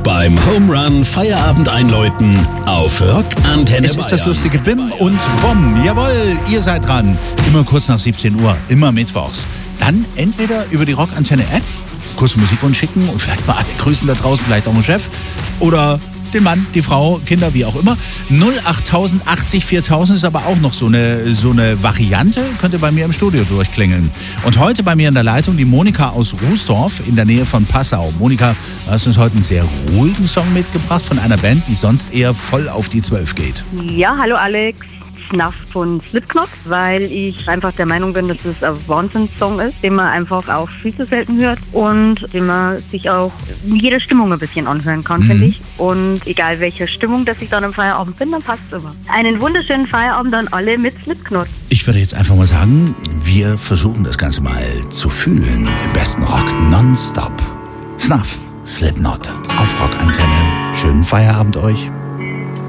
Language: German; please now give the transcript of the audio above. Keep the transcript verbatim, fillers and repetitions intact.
beim Home Run Feierabend einläuten auf Rock Antenne Es ist das Bayern. lustige Bim und Bom. Jawohl, ihr seid dran. Immer kurz nach siebzehn Uhr, immer mittwochs. Dann entweder über die Rock Antenne App kurz Musikwunsch schicken und vielleicht mal alle grüßen da draußen, vielleicht auch den Chef oder den Mann, die Frau, Kinder, wie auch immer. null acht tausend achtzig viertausend ist aber auch noch so eine, so eine Variante, könnt ihr bei mir im Studio durchklingeln. Und heute bei mir in der Leitung die Monika aus Rußdorf in der Nähe von Passau. Monika, du hast uns heute einen sehr ruhigen Song mitgebracht von einer Band, die sonst eher voll auf die zwölf geht. Ja, hallo Alex. Snuff von Slipknot, weil ich einfach der Meinung bin, dass es ein Wahnsinns-Song ist, den man einfach auch viel zu selten hört und den man sich auch in jeder Stimmung ein bisschen anhören kann, mhm. finde ich. Und egal welche Stimmung, dass ich dann am Feierabend bin, dann passt es immer. Einen wunderschönen Feierabend an alle mit Slipknot. Ich würde jetzt einfach mal sagen, wir versuchen das Ganze mal zu fühlen. Im besten Rock nonstop. Snuff, Slipknot auf Rock Antenne. Schönen Feierabend euch.